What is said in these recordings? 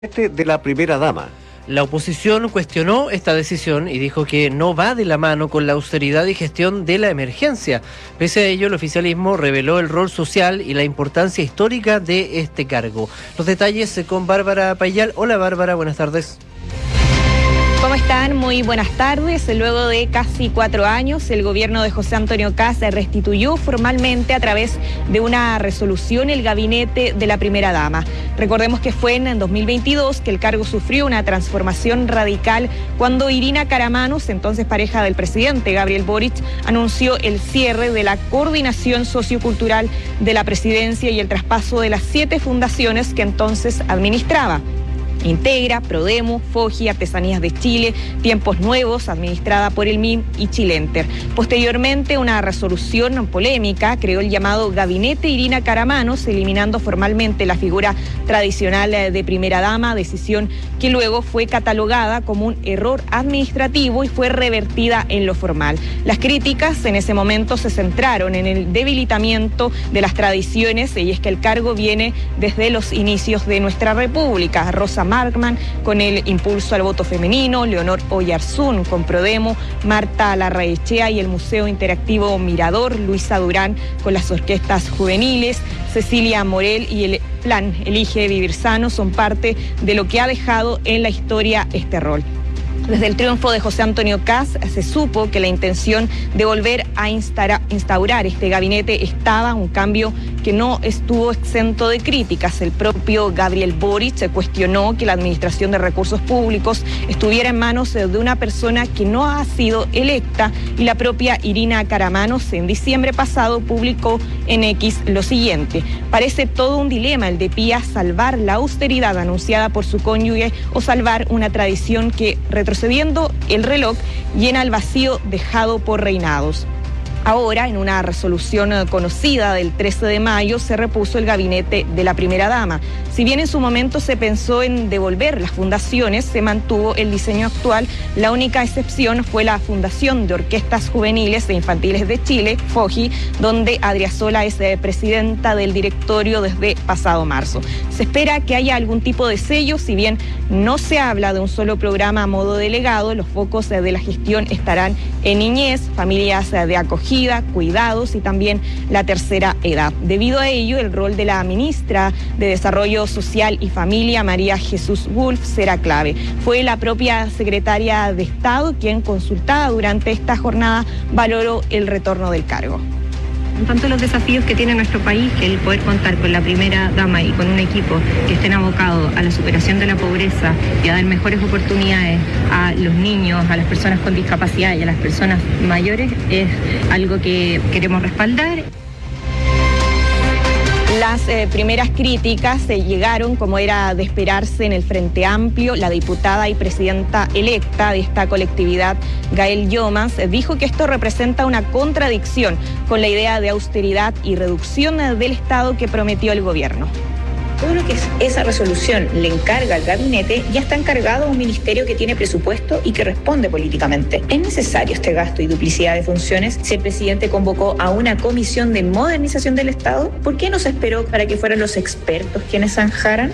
De la primera dama. La oposición cuestionó esta decisión y dijo que no va de la mano con la austeridad y gestión de la emergencia. Pese a ello, el oficialismo reveló el rol social y la importancia histórica de este cargo. Los detalles con Bárbara Payal. Hola Bárbara, buenas tardes. ¿Cómo están? Muy buenas tardes. Luego de casi 4 años, el gobierno de José Antonio Kast restituyó formalmente a través de una resolución el gabinete de la primera dama. Recordemos que fue en 2022 que el cargo sufrió una transformación radical cuando Irina Karamanos, entonces pareja del presidente Gabriel Boric, anunció el cierre de la coordinación sociocultural de la presidencia y el traspaso de las 7 fundaciones que entonces administraba. Integra, Prodemo, Foji, Artesanías de Chile, Tiempos Nuevos, administrada por el MIM y Chilenter. Posteriormente, una resolución polémica creó el llamado Gabinete Irina Karamanos, eliminando formalmente la figura tradicional de primera dama, decisión que luego fue catalogada como un error administrativo y fue revertida en lo formal. Las críticas en ese momento se centraron en el debilitamiento de las tradiciones, y es que el cargo viene desde los inicios de nuestra república. Rosa Markman con el impulso al voto femenino, Leonor Oyarzún con Prodemo, Marta Larraechea y el Museo Interactivo Mirador, Luisa Durán con las orquestas juveniles, Cecilia Morel y el Plan Elige Vivir Sano son parte de lo que ha dejado en la historia este rol. Desde el triunfo de José Antonio Kast se supo que la intención de volver a instaurar este gabinete estaba, un cambio que no estuvo exento de críticas. El propio Gabriel Boric se cuestionó que la administración de recursos públicos estuviera en manos de una persona que no ha sido electa, y la propia Irina Karamanos en diciembre pasado publicó en X lo siguiente: parece todo un dilema el de Pía, salvar la austeridad anunciada por su cónyuge o salvar una tradición que, retrocediendo el reloj, llena el vacío dejado por reinados. Ahora, en una resolución conocida del 13 de mayo, se repuso el gabinete de la primera dama. Si bien en su momento se pensó en devolver las fundaciones, se mantuvo el diseño actual. La única excepción fue la Fundación de Orquestas Juveniles e Infantiles de Chile, FOJI, donde Adriasola es presidenta del directorio desde pasado marzo. Se espera que haya algún tipo de sello, si bien no se habla de un solo programa a modo delegado. Los focos de la gestión estarán en niñez, familias de acogida, cuidados y también la tercera edad. Debido a ello, el rol de la ministra de Desarrollo Social y Familia, María Jesús Wolf, será clave. Fue la propia secretaria de Estado quien, consultada durante esta jornada, valoró el retorno del cargo. En tanto los desafíos que tiene nuestro país, que el poder contar con la primera dama y con un equipo que estén abocados a la superación de la pobreza y a dar mejores oportunidades a los niños, a las personas con discapacidad y a las personas mayores, es algo que queremos respaldar. Las primeras críticas llegaron, como era de esperarse, en el Frente Amplio. La diputada y presidenta electa de esta colectividad, Gael Llomas, dijo que esto representa una contradicción con la idea de austeridad y reducción del Estado que prometió el gobierno. Todo lo que esa resolución le encarga al gabinete ya está encargado a un ministerio que tiene presupuesto y que responde políticamente. ¿Es necesario este gasto y duplicidad de funciones si el presidente convocó a una comisión de modernización del Estado? ¿Por qué no se esperó para que fueran los expertos quienes zanjaran?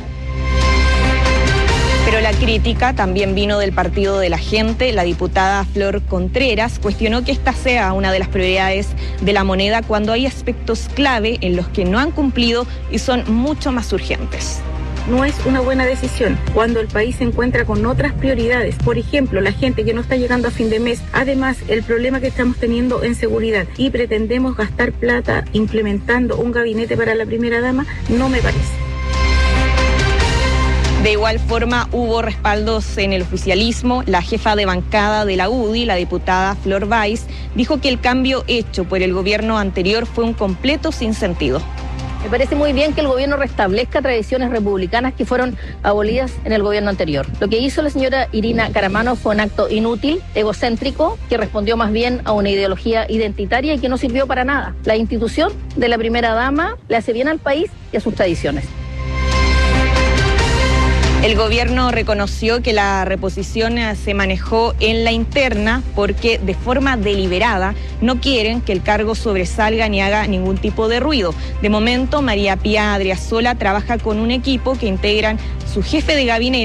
Pero la crítica también vino del Partido de la Gente. La diputada Flor Contreras cuestionó que esta sea una de las prioridades de la moneda cuando hay aspectos clave en los que no han cumplido y son mucho más urgentes. No es una buena decisión cuando el país se encuentra con otras prioridades. Por ejemplo, la gente que no está llegando a fin de mes. Además, el problema que estamos teniendo en seguridad, y pretendemos gastar plata implementando un gabinete para la primera dama, no me parece. De igual forma, hubo respaldos en el oficialismo. La jefa de bancada de la UDI, la diputada Flor Weiss, dijo que el cambio hecho por el gobierno anterior fue un completo sinsentido. Me parece muy bien que el gobierno restablezca tradiciones republicanas que fueron abolidas en el gobierno anterior. Lo que hizo la señora Irina Karamanos fue un acto inútil, egocéntrico, que respondió más bien a una ideología identitaria y que no sirvió para nada. La institución de la primera dama le hace bien al país y a sus tradiciones. El gobierno reconoció que la reposición se manejó en la interna porque de forma deliberada no quieren que el cargo sobresalga ni haga ningún tipo de ruido. De momento, María Pía Adriasola trabaja con un equipo que integran su jefe de gabinete,